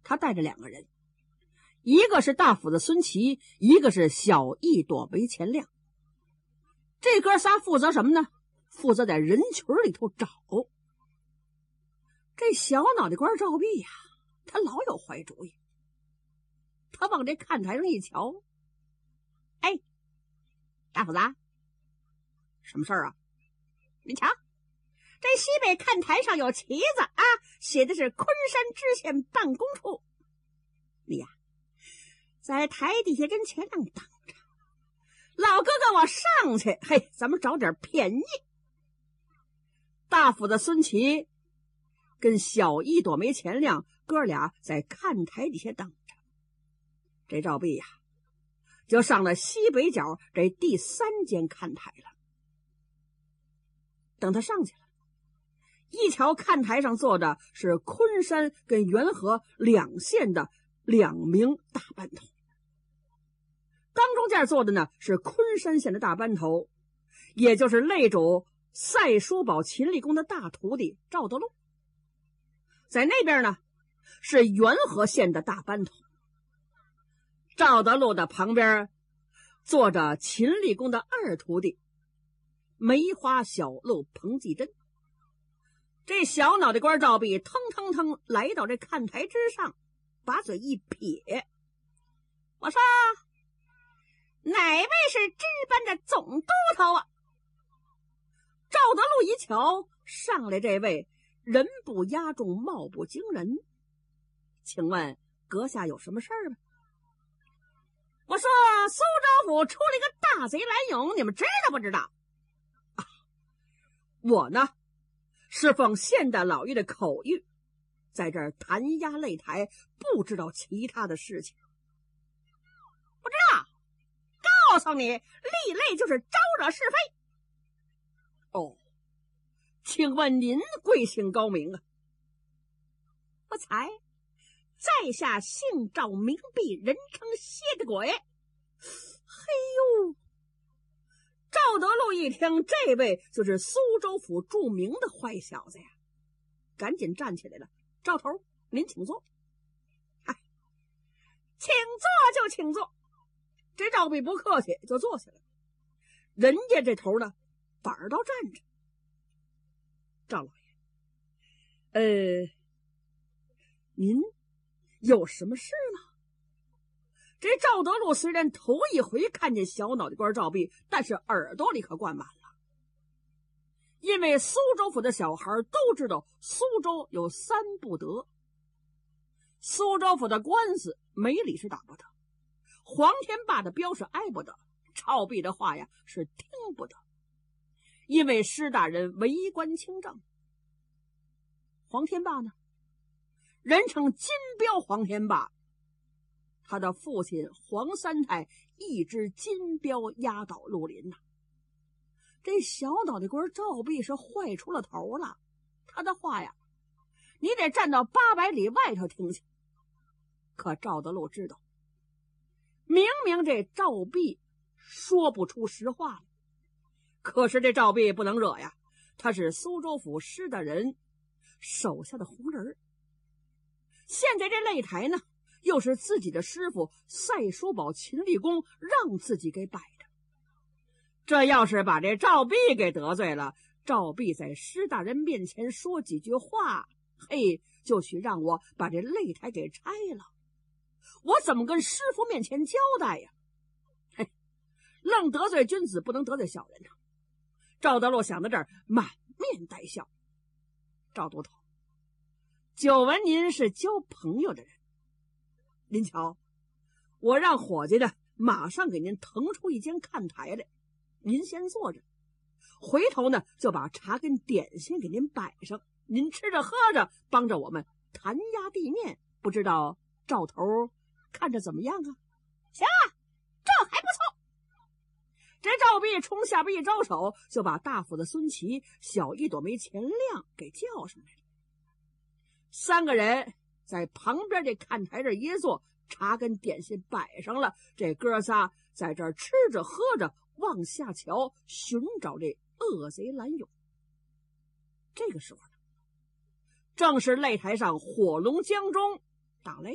他带着2个人，一个是大斧子孙琦，一个是小义躲梅钱亮。这哥仨负责什么呢？负责在人群里头找。这小脑袋瓜赵壁呀，他老有坏主意。他往这看台上一瞧，哎，大斧子，什么事儿啊？你瞧，这西北看台上有旗子啊，写的是昆山知县办公处。你呀，在台底下跟前亮等着，老哥哥我上去，嘿，咱们找点便宜。大斧子孙琦跟小义躲梅钱亮哥俩在看台底下等着。这赵壁呀，就上了西北角这第3间看台了。等他上去了，一瞧看台上坐着是昆山跟元和2县的2名大班头，当中间坐的呢是昆山县的大班头，也就是擂主赛叔宝秦立功的大徒弟赵德禄。在那边呢是元和县的大班头，赵德禄的旁边坐着秦立功的2徒弟梅花小路彭继珍。这小脑袋瓜赵壁腾腾腾来到这看台之上，把嘴一撇，我说哪位是值班的总督头啊？赵德禄一瞧上来这位人不压众，貌不惊人，请问阁下有什么事儿吗？我说苏州府出了一个大贼蓝勇，你们知道不知道？我呢是奉县大老爷的口谕，在这儿弹压擂台，不知道其他的事情。不知道，告诉你，立擂就是招惹是非。哦，请问您贵姓高明啊？我猜在下姓赵名弼，人称蝎子鬼。嘿呦，赵德禄一听，这位就是苏州府著名的坏小子呀，赶紧站起来了。赵头，您请坐。哎，请坐就请坐。这赵壁不客气，就坐下来。人家这头呢反而倒站着。赵老爷，您有什么事吗？这赵德禄虽然头一回看见小脑袋瓜赵壁，但是耳朵里可灌满了。因为苏州府的小孩都知道苏州有3不得，苏州府的官司没理是打不得，黄天霸的镖是挨不得，赵壁的话呀是听不得。因为施大人为官清正。黄天霸呢，人称金镖黄天霸，他的父亲黄三太一支金镖压倒绿林呐。这小脑袋瓜赵壁是坏出了头了，他的话呀你得站到800里外头听去。可赵德禄知道，明明这赵壁说不出实话来，可是这赵壁不能惹呀，他是苏州府施大人手下的红人。现在这擂台呢又是自己的师傅赛叔宝秦立功让自己给摆的，这要是把这赵壁给得罪了，赵壁在施大人面前说几句话，嘿，就许让我把这擂台给拆了，我怎么跟师傅面前交代呀？嘿，愣得罪君子，不能得罪小人呐。赵德禄想到这儿，满面带笑。赵都头，久闻您是交朋友的人，您瞧，我让伙计的马上给您腾出一间看台来，您先坐着，回头呢就把茶跟点心给您摆上，您吃着喝着，帮着我们弹压地面，不知道赵头看着怎么样啊？行啊，这还不错。这赵壁冲下边一招手，就把大斧子孙琦、小一朵梅钱亮给叫上来了。3个人在旁边这看台这一坐，茶跟点心摆上了，这哥仨在这儿吃着喝着，往下瞧，寻找这恶贼蓝勇。这个时候正是擂台上火龙江中打擂。